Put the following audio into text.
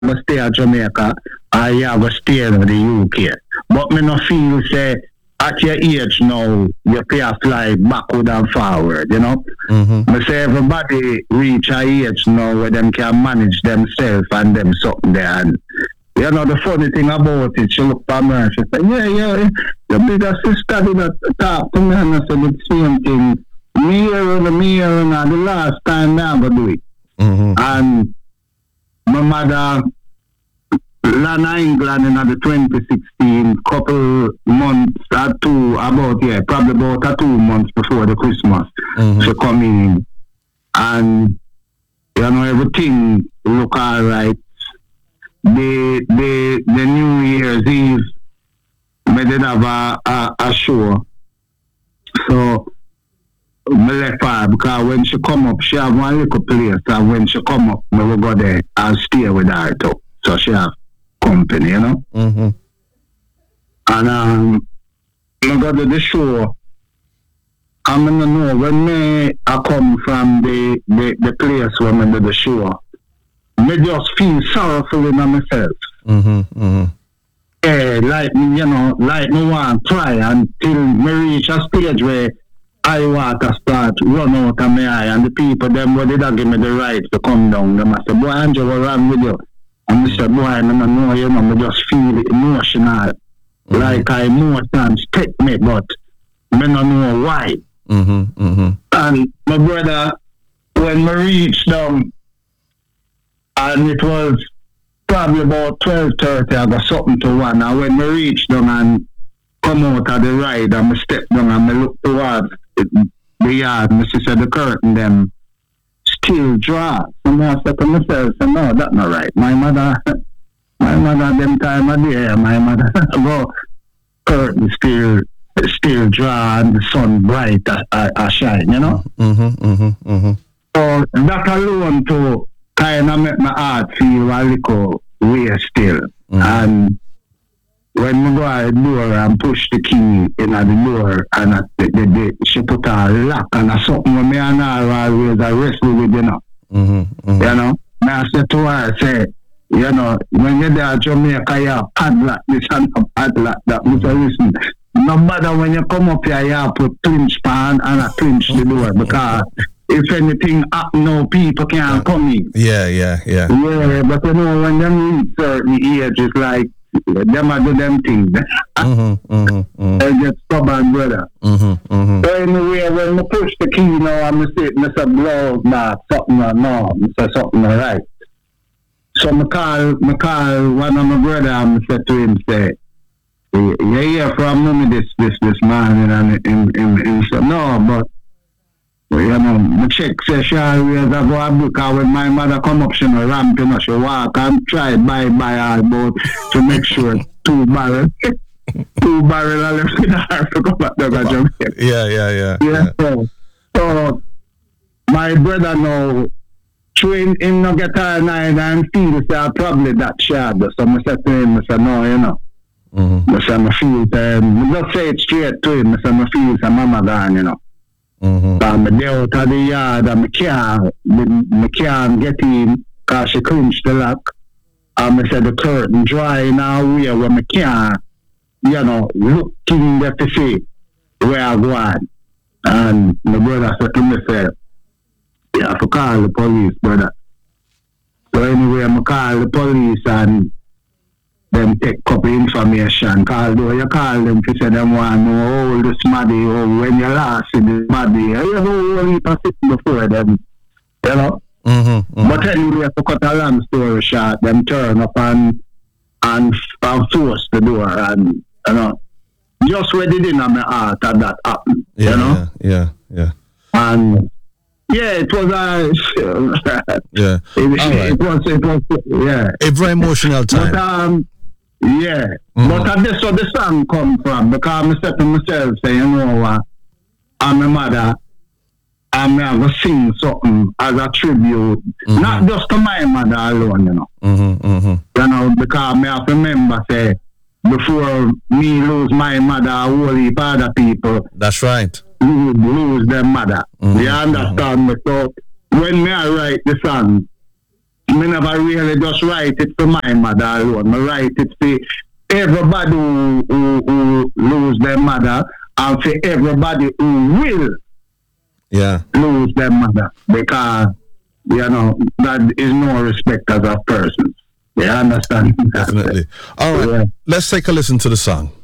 going to stay at Jamaica or you have to stay in the UK. But me no feel say at your age now you can fly backward and forward, you know. Me say everybody reach a age now where them can manage themselves and them something there. And you know the funny thing about it, she look at me and she say, yeah, your bigger sister did not talk to me and I said the same thing. Me here and the last time I ever do it. And my mother land England in the 2016, couple months or two, probably about 2 months before the Christmas. She come in and you know everything look alright. The New Year's Eve we did have a show. So me left her because when she come up, she have one little place, and when she come up, me will go there and stay with her too. So she have company, you know. And I go to the show. I don't know when I come from the place where I do the show, me just feel sorrowful in myself. Yeah, like me, you know, like me want to cry until me reach a stage where I water start run out of my eye, and the people them where they don't give me the right to come down. Them I say, boy, Andrew, what's wrong with you? And I say, boy, I don't know, you know, I just feel emotional. Like I emotions take me, but I don't know why. And my brother, when we reached down, and it was probably about 12:30, I got something to 1. And when we reached down and come out of the ride, and I step down and I look towards the yard, and she said the curtain them still dry. And I said to myself, no, that's not right. My mother them time of day, my mother go curtain still dry and the sun bright a shine, you know? So that alone to kind of make my heart feel a little way still. And when we go out the door and push the key in the door, and she put a lock and something with me and her always I wrestle with, you know. You know? I said to her, I say, you know, when you're there at Jamaica, you have padlock this and a padlock that. I say, listen, no matter when you come up here, you have to clinch pan and a clinch the door because if anything happen now, people can't come in. Yeah, but you know, when them reach certain age, it's like, them are do them things. They get stubborn, brother. So anyway, when I push the key now, I'm sitting, I say, blow, nah, something or no, I say something all right. So I call one of my brother and I said to him, say, you hear from me this man, and he said, no, but you know, my check says she always go a book, and when my mother come up, she no ramp, you know, she walk and try buy all boat to make sure 2 barrels are left in her to come back to Jamaica. Yeah. So my brother now, train him no get her night and feel say probably that shard. So I said to him, I said, no, you know. I said, I feel, I just say it straight to him, I said, I feel say mama gone, you know. I'm there out of the yard and I can't get in because she clinched the lock. And I said the curtain dry in a way where I can't, you know, look in there to see where I go on. And my brother said to me, you have to call the police, brother. So anyway, I call the police and them take couple information. Although you call them to say them want to know all the smaddy or when you last see the smaddy. You know, all heap of sitting before them, you know. But anyway, to cut a long story short, them turn up and force the door and, you know, just where they didn't have my heart at that happened, you know. Yeah. And yeah, it was a very emotional time. But But that's where the song come from, because I said to myself, say, you know what, I'm a mother, I'm going to sing something as a tribute, not just to my mother alone, you know. You know, because I have to remember, say, before me lose my mother, a whole heap of other people. That's right. Lose their mother. You understand me? So when me I write the song, me never really just write it for my mother alone. I write it for everybody who lose their mother and for everybody who will lose their mother. Because, that is no respect as a person. You understand? Definitely. All right, let's take a listen to the song.